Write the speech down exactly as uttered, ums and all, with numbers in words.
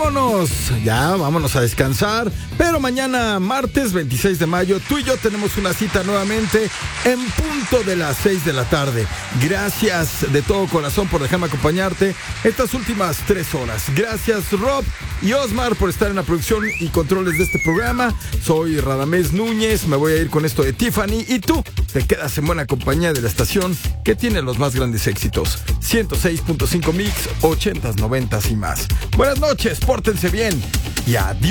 vámonos. Ya, vámonos a descansar. Pero mañana, martes veintiséis de mayo, tú y yo tenemos una cita nuevamente en punto de las seis de la tarde. Gracias de todo corazón por dejarme acompañarte estas últimas tres horas. Gracias, Rob y Osmar, por estar en la producción y controles de este programa. Soy Radamés Núñez. Me voy a ir con esto de Tiffany. Y tú te quedas en buena compañía de la estación que tiene los más grandes éxitos. ciento seis punto cinco Mix, ochentas, noventas y más. Buenas noches, pórtense bien y adiós.